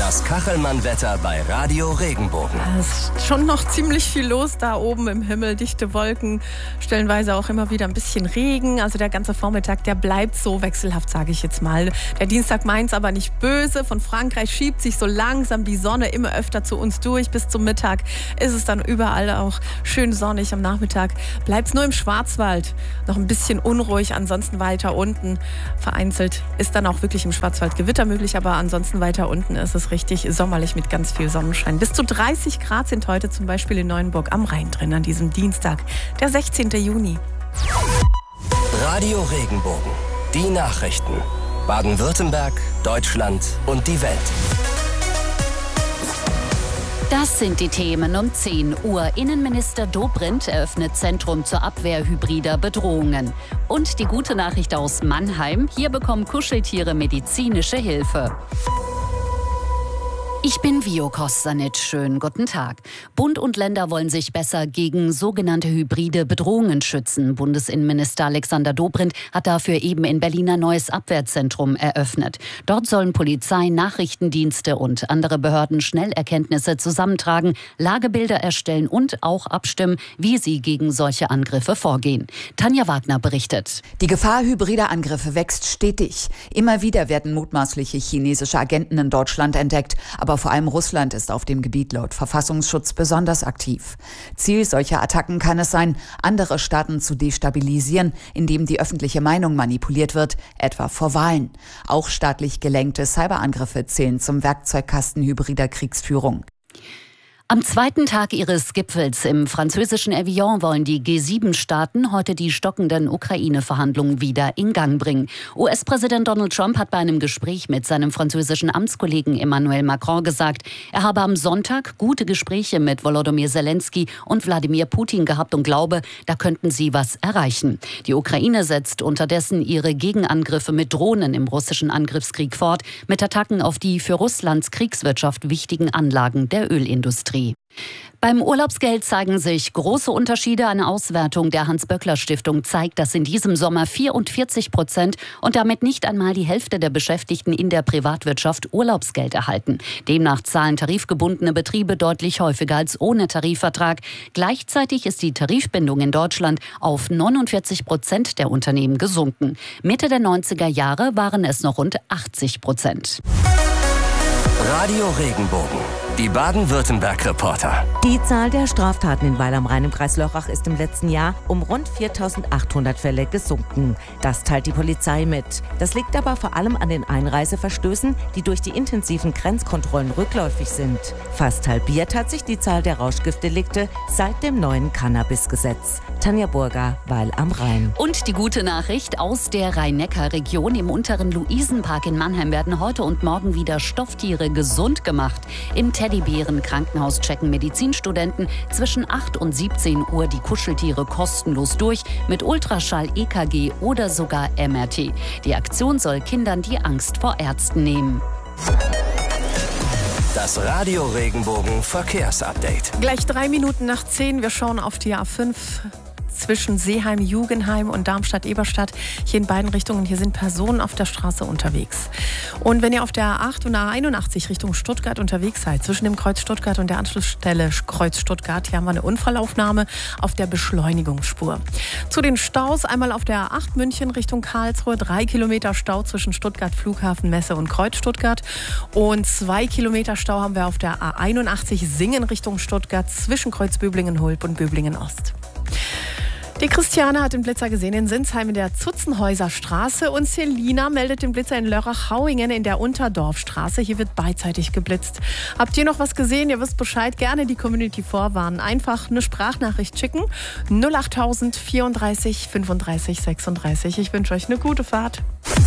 Das Kachelmann-Wetter bei Radio Regenbogen. Es ist schon noch ziemlich viel los da oben im Himmel. Dichte Wolken, stellenweise auch immer wieder ein bisschen Regen. Also der ganze Vormittag, der bleibt so wechselhaft, sage ich jetzt mal. Der Dienstag meint's aber nicht böse. Von Frankreich schiebt sich so langsam die Sonne immer öfter zu uns durch. Bis zum Mittag ist es dann überall auch schön sonnig. Am Nachmittag bleibt's nur im Schwarzwald noch ein bisschen unruhig. Ansonsten weiter unten vereinzelt ist dann auch wirklich im Schwarzwald Gewitter möglich. Aber ansonsten weiter unten ist es richtig sommerlich mit ganz viel Sonnenschein. Bis zu 30 Grad sind heute zum Beispiel in Neuenburg am Rhein drin an diesem Dienstag, der 16. Juni. Radio Regenbogen. Die Nachrichten. Baden-Württemberg, Deutschland und die Welt. Das sind die Themen um 10 Uhr. Innenminister Dobrindt eröffnet Zentrum zur Abwehr hybrider Bedrohungen. Und die gute Nachricht aus Mannheim: Hier bekommen Kuscheltiere medizinische Hilfe. Ich bin Vio Kostanic. Schönen guten Tag. Bund und Länder wollen sich besser gegen sogenannte hybride Bedrohungen schützen. Bundesinnenminister Alexander Dobrindt hat dafür eben in Berlin ein neues Abwehrzentrum eröffnet. Dort sollen Polizei, Nachrichtendienste und andere Behörden schnell Erkenntnisse zusammentragen, Lagebilder erstellen und auch abstimmen, wie sie gegen solche Angriffe vorgehen. Tanja Wagner berichtet. Die Gefahr hybrider Angriffe wächst stetig. Immer wieder werden mutmaßliche chinesische Agenten in Deutschland entdeckt. Aber vor allem Russland ist auf dem Gebiet laut Verfassungsschutz besonders aktiv. Ziel solcher Attacken kann es sein, andere Staaten zu destabilisieren, indem die öffentliche Meinung manipuliert wird, etwa vor Wahlen. Auch staatlich gelenkte Cyberangriffe zählen zum Werkzeugkasten hybrider Kriegsführung. Am zweiten Tag ihres Gipfels im französischen Evian wollen die G7-Staaten heute die stockenden Ukraine-Verhandlungen wieder in Gang bringen. US-Präsident Donald Trump hat bei einem Gespräch mit seinem französischen Amtskollegen Emmanuel Macron gesagt, er habe am Sonntag gute Gespräche mit Volodymyr Zelensky und Wladimir Putin gehabt und glaube, da könnten sie was erreichen. Die Ukraine setzt unterdessen ihre Gegenangriffe mit Drohnen im russischen Angriffskrieg fort, mit Attacken auf die für Russlands Kriegswirtschaft wichtigen Anlagen der Ölindustrie. Beim Urlaubsgeld zeigen sich große Unterschiede. Eine Auswertung der Hans-Böckler-Stiftung zeigt, dass in diesem Sommer 44% und damit nicht einmal die Hälfte der Beschäftigten in der Privatwirtschaft Urlaubsgeld erhalten. Demnach zahlen tarifgebundene Betriebe deutlich häufiger als ohne Tarifvertrag. Gleichzeitig ist die Tarifbindung in Deutschland auf 49% der Unternehmen gesunken. Mitte der 90er Jahre waren es noch rund 80%. Radio Regenbogen. Die Baden-Württemberg-Reporter. Die Zahl der Straftaten in Weil am Rhein im Kreis Lörrach ist im letzten Jahr um rund 4.800 Fälle gesunken. Das teilt die Polizei mit. Das liegt aber vor allem an den Einreiseverstößen, die durch die intensiven Grenzkontrollen rückläufig sind. Fast halbiert hat sich die Zahl der Rauschgiftdelikte seit dem neuen Cannabis-Gesetz. Tanja Burger, Weil am Rhein. Und die gute Nachricht aus der Rhein-Neckar-Region: Im unteren Luisenpark in Mannheim werden heute und morgen wieder Stofftiere gesund gemacht. Im Teddybären-Krankenhaus checken Medizinstudenten zwischen 8 und 17 Uhr die Kuscheltiere kostenlos durch mit Ultraschall, EKG oder sogar MRT. Die Aktion soll Kindern die Angst vor Ärzten nehmen. Das Radio Regenbogen Verkehrsupdate. Gleich 3 Minuten nach 10. Wir schauen auf die A5 zwischen Seeheim, Jugenheim und Darmstadt-Eberstadt. Hier in beiden Richtungen, hier sind Personen auf der Straße unterwegs. Und wenn ihr auf der A8 und A81 Richtung Stuttgart unterwegs seid, zwischen dem Kreuz Stuttgart und der Anschlussstelle Kreuz Stuttgart, hier haben wir eine Unfallaufnahme auf der Beschleunigungsspur. Zu den Staus: einmal auf der A8 München Richtung Karlsruhe, 3 Kilometer Stau zwischen Stuttgart Flughafen, Messe und Kreuz Stuttgart. Und 2 Kilometer Stau haben wir auf der A81 Singen Richtung Stuttgart zwischen Kreuz Böblingen-Hulb und Böblingen-Ost. Die Christiane hat den Blitzer gesehen in Sinsheim in der Zutzenhäuser Straße und Selina meldet den Blitzer in Lörrach-Hauingen in der Unterdorfstraße. Hier wird beidseitig geblitzt. Habt ihr noch was gesehen? Ihr wisst Bescheid. Gerne die Community vorwarnen. Einfach eine Sprachnachricht schicken. 08000 34 35 36. Ich wünsche euch eine gute Fahrt.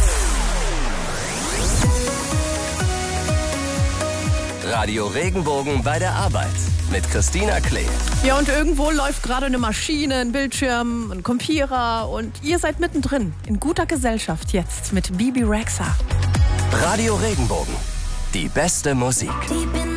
Radio Regenbogen bei der Arbeit mit Christina Klee. Ja, und irgendwo läuft gerade eine Maschine, ein Bildschirm, ein Kopierer und ihr seid mittendrin in guter Gesellschaft jetzt mit Bibi Rexha. Radio Regenbogen. Die beste Musik.